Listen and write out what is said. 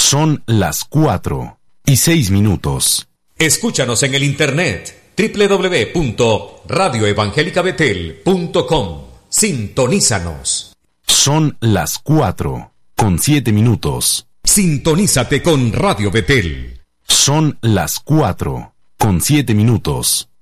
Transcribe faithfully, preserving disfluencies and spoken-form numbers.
Son las cuatro y seis minutos. Escúchanos en el internet doble u doble u doble u punto radio evangélica betel punto com. Sintonízanos. Son las cuatro con siete minutos. Sintonízate con Radio Betel. Son las cuatro con siete minutos.